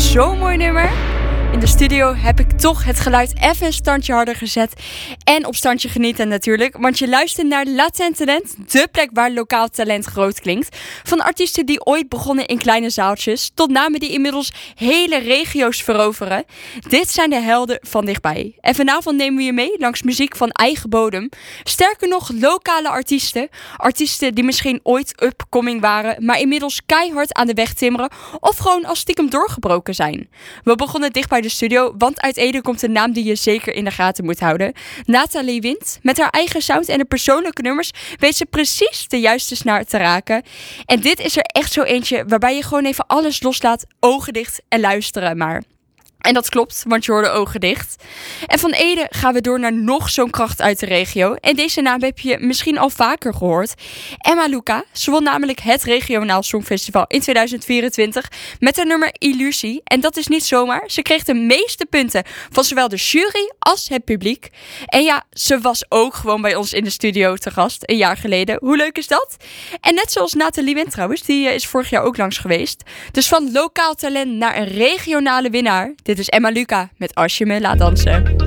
zo'n mooi nummer. In de studio heb ik toch het geluid even een standje harder gezet. En op standje genieten natuurlijk. Want je luistert naar Latent Talent. De plek waar lokaal talent groot klinkt. Van artiesten die ooit begonnen in kleine zaaltjes. Tot namen die inmiddels hele regio's veroveren. Dit zijn de helden van dichtbij. En vanavond nemen we je mee langs muziek van eigen bodem. Sterker nog, lokale artiesten. Artiesten die misschien ooit upcoming waren. Maar inmiddels keihard aan de weg timmeren. Of gewoon als stiekem doorgebroken zijn. We begonnen dicht bij de studio, want uit Ede komt een naam die je zeker in de gaten moet houden. Nathalie Wind. Met haar eigen sound en de persoonlijke nummers weet ze precies de juiste snaar te raken. En dit is er echt zo eentje waarbij je gewoon even alles loslaat, ogen dicht en luisteren maar. En dat klopt, want je hoorde ogen dicht. En van Ede gaan we door naar nog zo'n kracht uit de regio. En deze naam heb je misschien al vaker gehoord. Emma Luca. Ze won namelijk het Regionaal Songfestival in 2024 met haar nummer Illusie. En dat is niet zomaar. Ze kreeg de meeste punten van zowel de jury als het publiek. En ja, ze was ook gewoon bij ons in de studio te gast een jaar geleden. Hoe leuk is dat? En net zoals Nathalie Wind trouwens, die is vorig jaar ook langs geweest. Dus van lokaal talent naar een regionale winnaar. Dit is Emma Luca met Als je me laat dansen.